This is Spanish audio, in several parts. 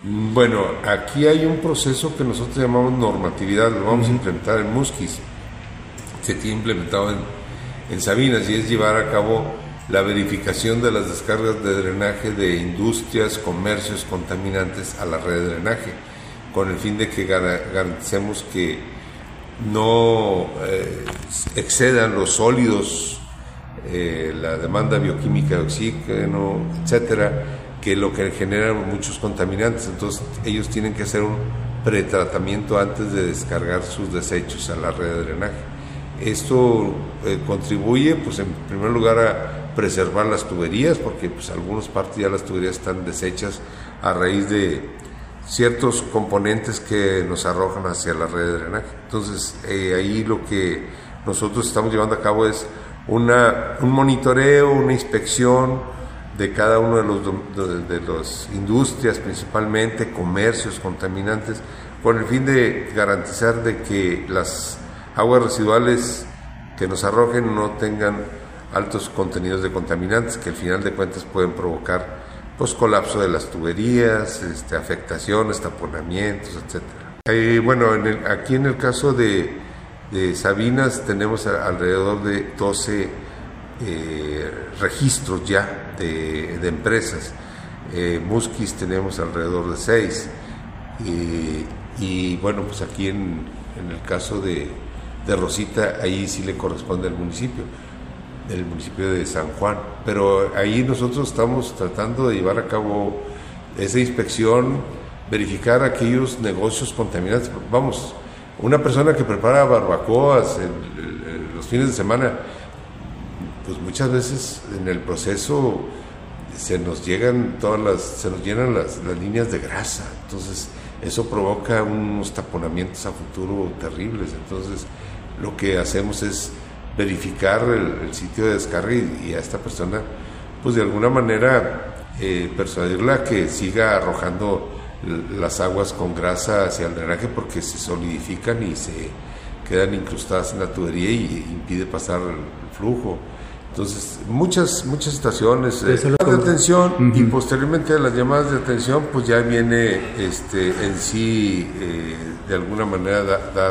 Bueno, aquí hay un proceso que nosotros llamamos normatividad, lo vamos a implementar en Musquis, se tiene implementado en Sabinas, y es llevar a cabo la verificación de las descargas de drenaje de industrias, comercios contaminantes a la red de drenaje, con el fin de que garanticemos que no excedan los sólidos, la demanda bioquímica de oxígeno, etcétera, que lo que genera muchos contaminantes. Entonces ellos tienen que hacer un pretratamiento antes de descargar sus desechos a la red de drenaje. Esto contribuye, pues, en primer lugar, a preservar las tuberías, porque pues algunas partes ya las tuberías están deshechas a raíz de ciertos componentes que nos arrojan hacia la red de drenaje. Entonces ahí lo que nosotros estamos llevando a cabo es un monitoreo, una inspección de cada uno de las industrias, principalmente comercios contaminantes, con el fin de garantizar de que las aguas residuales que nos arrojen no tengan altos contenidos de contaminantes, que al final de cuentas pueden provocar pues colapso de las tuberías, afectaciones, taponamientos, etcétera. Bueno, aquí en el caso de Sabinas tenemos alrededor de 12 registros ya de empresas. Musquis tenemos alrededor de 6, y bueno, pues aquí en el caso de Rosita, ahí sí le corresponde al municipio, el municipio de San Juan, pero ahí nosotros estamos tratando de llevar a cabo esa inspección, verificar aquellos negocios contaminantes. Vamos, una persona que prepara barbacoas los fines de semana, pues muchas veces en el proceso se nos llenan las líneas de grasa, entonces eso provoca unos taponamientos a futuro terribles. Entonces lo que hacemos es verificar el sitio de descarga y a esta persona, pues de alguna manera persuadirla que siga arrojando las aguas con grasa hacia el drenaje, porque se solidifican y se quedan incrustadas en la tubería y impide pasar el flujo. Entonces, muchas estaciones de atención, y posteriormente a las llamadas de atención, pues ya viene en sí, de alguna manera, dar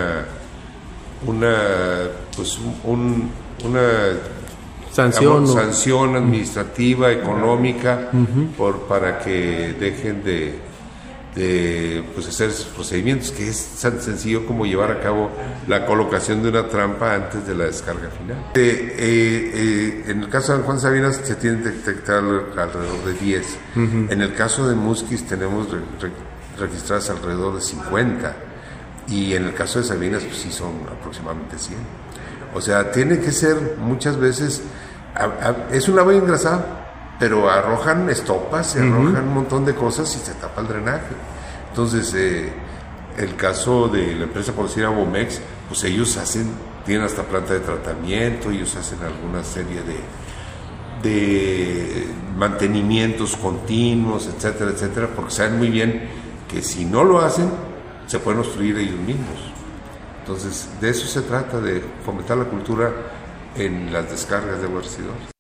una sanción administrativa, económica, para que dejen de hacer esos procedimientos, que es tan sencillo como llevar a cabo la colocación de una trampa antes de la descarga final. En el caso de Juan Sabinas se tienen detectar alrededor de 10. En el caso de Musquis tenemos registradas alrededor de 50, y en el caso de Sabinas pues sí son aproximadamente 100. O sea, tiene que ser muchas veces, es un agua engrasada, pero arrojan estopas, se arrojan un montón de cosas y se tapa el drenaje. Entonces, el caso de la empresa, por decir, Abomex, pues ellos tienen hasta planta de tratamiento, ellos hacen alguna serie de mantenimientos continuos, etcétera, etcétera, porque saben muy bien que si no lo hacen, se pueden obstruir ellos mismos. Entonces, de eso se trata, de fomentar la cultura en las descargas de aguas residuales.